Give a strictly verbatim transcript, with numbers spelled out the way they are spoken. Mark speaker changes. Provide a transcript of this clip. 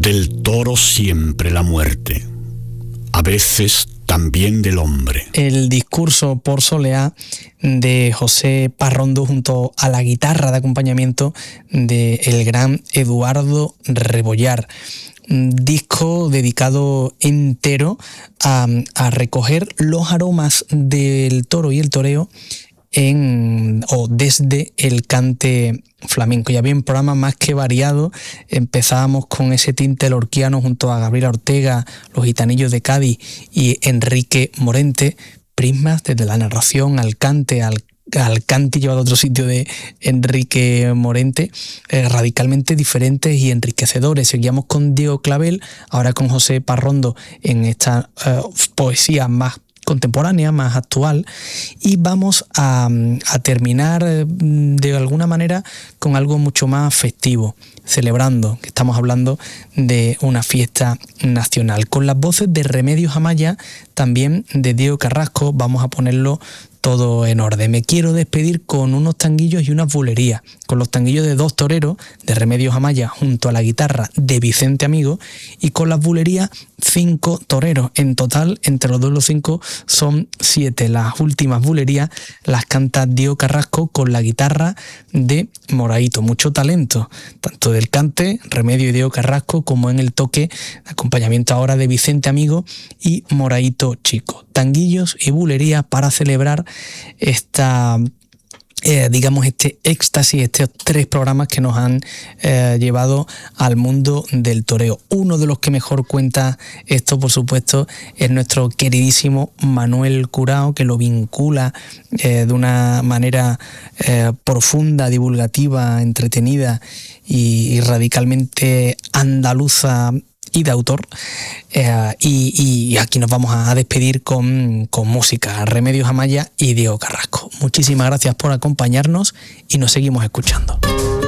Speaker 1: Del toro siempre la muerte, a veces también del hombre.
Speaker 2: El discurso por soleá de José Parrondo junto a la guitarra de acompañamiento del gran Eduardo Rebollar. Un disco dedicado entero a, a recoger los aromas del toro y el toreo en o desde el cante flamenco. Ya bien, programa más que variado. Empezábamos con ese tinte lorquiano junto a Gabriela Ortega, Los Gitanillos de Cádiz y Enrique Morente. Prismas desde la narración al cante, al al cante llevado a otro sitio de Enrique Morente, eh, radicalmente diferentes y enriquecedores. Seguíamos con Diego Clavel, ahora con José Parrondo en esta eh, poesía más contemporánea, más actual, y vamos a, a terminar eh, de alguna manera con algo mucho más festivo, celebrando que estamos hablando de una fiesta nacional. Con las voces de Remedios Amaya, también de Diego Carrasco, vamos a ponerlo todo en orden. Me quiero despedir con unos tanguillos y unas bulerías, con los tanguillos de Dos Toreros, de Remedios Amaya, junto a la guitarra de Vicente Amigo, y con las bulerías Cinco Toreros. En total, entre los dos los cinco, son siete. Las últimas bulerías las canta Diego Carrasco con la guitarra de Moraito. Mucho talento, tanto del cante, Remedio y Diego Carrasco, como en el toque, acompañamiento ahora de Vicente Amigo y Moraito Chico. Tanguillos y bulerías para celebrar esta, eh, digamos, este éxtasis, estos tres programas que nos han eh, llevado al mundo del toreo. Uno de los que mejor cuenta esto, por supuesto, es nuestro queridísimo Manuel Curao, que lo vincula eh, de una manera eh, profunda, divulgativa, entretenida y, y radicalmente andaluza y de autor, eh, y, y aquí nos vamos a despedir con, con música, Remedios Amaya y Diego Carrasco. Muchísimas gracias por acompañarnos y nos seguimos escuchando.